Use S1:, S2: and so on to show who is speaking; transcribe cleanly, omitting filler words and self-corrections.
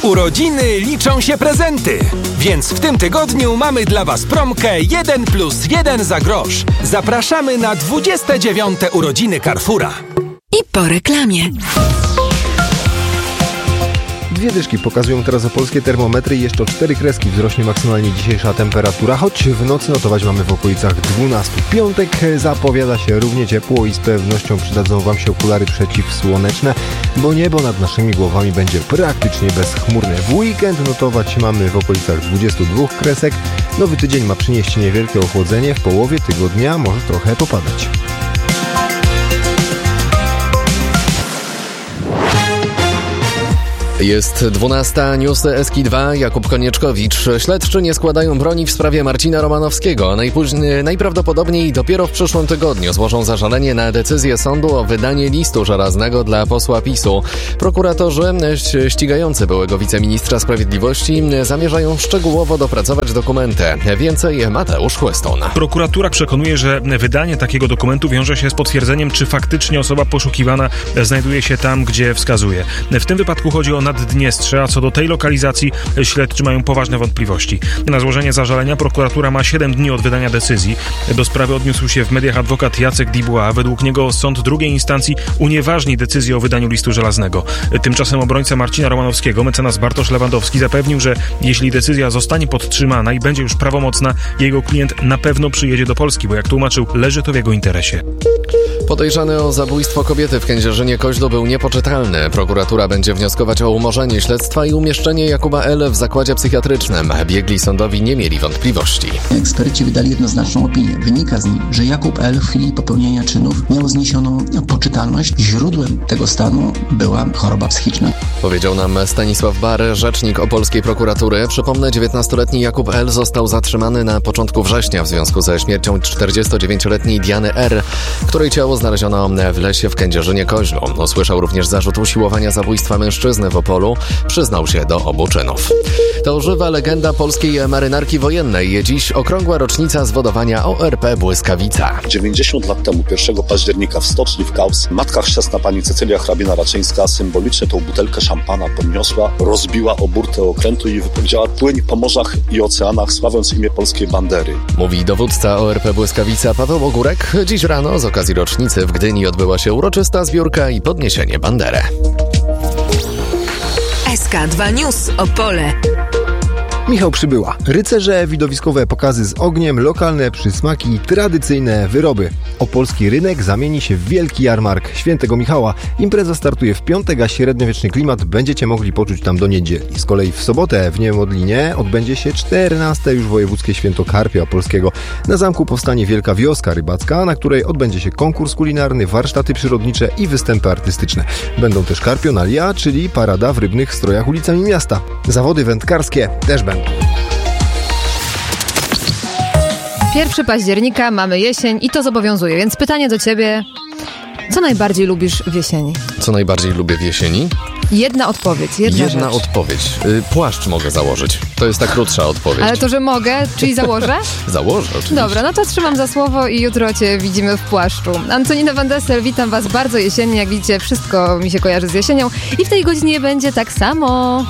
S1: Urodziny liczą się prezenty, więc w tym tygodniu mamy dla Was promkę 1+1 za grosz. Zapraszamy na 29. urodziny Carrefoura.
S2: I po reklamie.
S3: 2 dyszki pokazują teraz opolskie termometry i jeszcze o 4 kreski wzrośnie maksymalnie dzisiejsza temperatura, choć w nocy notować mamy w okolicach 12. Piątek zapowiada się równie ciepło i z pewnością przydadzą Wam się okulary przeciwsłoneczne, bo niebo nad naszymi głowami będzie praktycznie bezchmurne. W weekend notować mamy w okolicach 22 kresek. Nowy tydzień ma przynieść niewielkie ochłodzenie, w połowie tygodnia może trochę popadać.
S4: Jest 12, newsy SK2, Jakub Konieczkowicz. Śledczy nie składają broni w sprawie Marcina Romanowskiego. Najprawdopodobniej dopiero w przyszłym tygodniu złożą zażalenie na decyzję sądu o wydanie listu żelaznego dla posła PiS-u. Prokuratorzy ścigający byłego wiceministra sprawiedliwości zamierzają szczegółowo dopracować dokumenty. Więcej Mateusz Chłyston.
S5: Prokuratura przekonuje, że wydanie takiego dokumentu wiąże się z potwierdzeniem, czy faktycznie osoba poszukiwana znajduje się tam, gdzie wskazuje. W tym wypadku chodzi o Naddniestrze, a co do tej lokalizacji śledczy mają poważne wątpliwości. Na złożenie zażalenia prokuratura ma 7 dni od wydania decyzji. Do sprawy odniósł się w mediach adwokat Jacek Dubois. Według niego sąd drugiej instancji unieważni decyzję o wydaniu listu żelaznego. Tymczasem obrońca Marcina Romanowskiego, mecenas Bartosz Lewandowski, zapewnił, że jeśli decyzja zostanie podtrzymana i będzie już prawomocna, jego klient na pewno przyjedzie do Polski, bo jak tłumaczył, leży to w jego interesie.
S4: Podejrzany o zabójstwo kobiety w Kędzierzynie-Koźlu był niepoczytalny. Prokuratura będzie wnioskować o umorzenie śledztwa i umieszczenie Jakuba L. w zakładzie psychiatrycznym. Biegli sądowi nie mieli wątpliwości.
S6: Eksperci wydali jednoznaczną opinię. Wynika z niej, że Jakub L. w chwili popełnienia czynów miał zniesioną poczytalność. Źródłem tego stanu była choroba psychiczna.
S4: Powiedział nam Stanisław Bar, rzecznik opolskiej prokuratury. Przypomnę, 19-letni Jakub L. został zatrzymany na początku września w związku ze śmiercią 49-letniej Diany R., której ciało znaleziono w lesie w Kędzierzynie-Koźlu. Usłyszał również zarzut usiłowania zabójstwa mężczyzny w Opolu. Przyznał się do obu czynów. To żywa legenda polskiej marynarki wojennej. Dziś okrągła rocznica zwodowania ORP Błyskawica.
S7: 90 lat temu, 1 października w stoczni w Kaus, matka chrzestna pani Cecylia Hrabina-Raczyńska symbolicznie tą butelkę szampana podniosła, rozbiła o burtę okrętu i wypowiedziała: płyń po morzach i oceanach, sławiąc imię polskiej bandery.
S4: Mówi dowódca ORP Błyskawica Paweł Ogórek. Dziś rano z okazji rocznicy w Gdyni odbyła się uroczysta zbiórka i podniesienie bandery.
S2: SK2 News Opole.
S3: Michał Przybyła. Rycerze, widowiskowe pokazy z ogniem, lokalne przysmaki, tradycyjne wyroby. Opolski rynek zamieni się w wielki jarmark Świętego Michała. Impreza startuje w piątek, a średniowieczny klimat będziecie mogli poczuć tam do niedzieli. Z kolei w sobotę w Niemodlinie odbędzie się 14. już wojewódzkie święto karpia opolskiego. Na zamku powstanie wielka wioska rybacka, na której odbędzie się konkurs kulinarny, warsztaty przyrodnicze i występy artystyczne. Będą też karpionalia, czyli parada w rybnych strojach ulicami miasta. Zawody wędkarskie też będą.
S8: 1 października, mamy jesień i to zobowiązuje, więc pytanie do Ciebie: co najbardziej lubisz w jesieni?
S4: Co najbardziej lubię w jesieni?
S8: Jedna odpowiedź, jedna rzecz.
S4: Odpowiedź. Płaszcz mogę założyć. To jest ta krótsza odpowiedź.
S8: Ale to, że mogę, czyli założę?
S4: Założę, oczywiście.
S8: Dobra, no to trzymam za słowo i jutro Cię widzimy w płaszczu. Antonina Van Dessel, witam Was bardzo jesiennie. Jak widzicie, wszystko mi się kojarzy z jesienią i w tej godzinie będzie tak samo.